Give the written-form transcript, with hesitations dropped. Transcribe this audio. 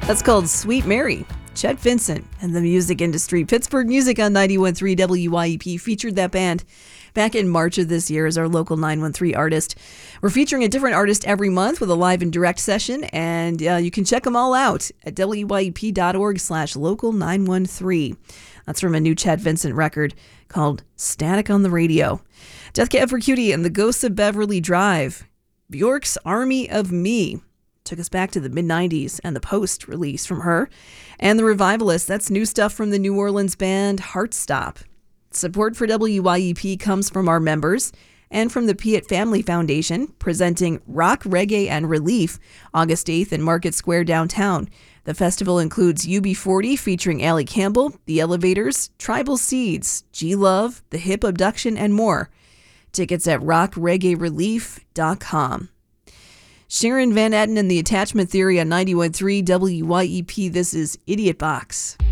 That's called Sweet Mary. Chet Vincent and the music industry. Pittsburgh Music on 91.3 WYEP featured that band back in March of this year as our local 913 artist. We're featuring a different artist every month with a live and direct session, and you can check them all out at wyep.org/local913. That's from a new Chet Vincent record called Static on the Radio. Death Cab for Cutie and the Ghosts of Beverly Drive. Bjork's Army of Me took us back to the mid-90s and the Post release from her. And the Revivalists, that's new stuff from the New Orleans band Heartstop. Support for WYEP comes from our members and from the Piatt Family Foundation, presenting Rock, Reggae, and Relief August 8th in Market Square downtown. The festival includes UB40 featuring Allie Campbell, The Elevators, Tribal Seeds, G-Love, The Hip Abduction, and more. Tickets at rockreggaerelief.com. Sharon Van Etten and the Attachment Theory on 91.3 WYEP. This is Idiot Box.